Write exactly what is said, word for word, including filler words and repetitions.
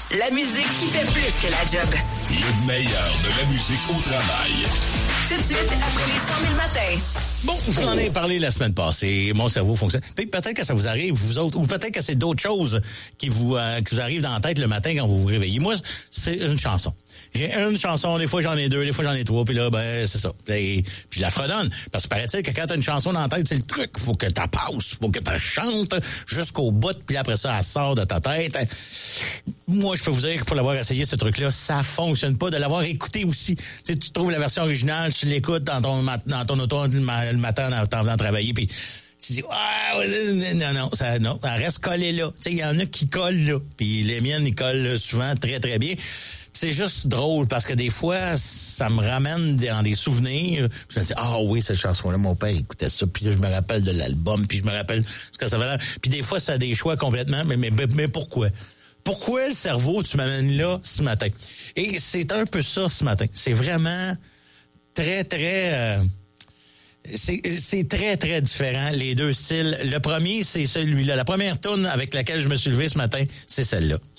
La musique qui fait plus que la job. Le meilleur de la musique au travail. Tout de suite, après les cent mille matins. Bon, je vous en ai parlé la semaine passée. Mon cerveau fonctionne. Puis peut-être que ça vous arrive, vous autres, ou peut-être que c'est d'autres choses qui vous, euh, qui vous arrivent dans la tête le matin quand vous vous réveillez. Moi, c'est une chanson. J'ai une chanson, des fois j'en ai deux, des fois j'en ai trois, puis là, ben, c'est ça. Et, puis je la fredonne. Parce que paraît-il que quand t'as une chanson dans la tête, c'est le truc. Faut que t'en passes, faut que t'en chantes jusqu'au bout, puis après ça, elle sort de ta tête. Moi, je peux vous dire que pour l'avoir essayé, ce truc-là, ça fonctionne pas. De l'avoir écouté aussi. Tu sais, tu trouves la version originale, tu l'écoutes dans ton, dans ton auto le matin en t'en venant travailler, puis tu dis, ah, non, non, ça, non, ça reste collé là. Tu sais, il y en a qui collent là. Puis les miennes, ils collent souvent très, très bien. C'est juste drôle parce que des fois, ça me ramène dans des souvenirs. Je me dis, ah oui, cette chanson-là, mon père écoutait ça. Puis là, je me rappelle de l'album, puis je me rappelle ce que ça valait. Puis des fois, ça a des choix complètement. Mais, mais, mais pourquoi? Pourquoi le cerveau, tu m'amènes là ce matin? Et c'est un peu ça ce matin. C'est vraiment très, très... Euh, c'est, c'est très, très différent, les deux styles. Le premier, c'est celui-là. La première tune avec laquelle je me suis levé ce matin, c'est celle-là.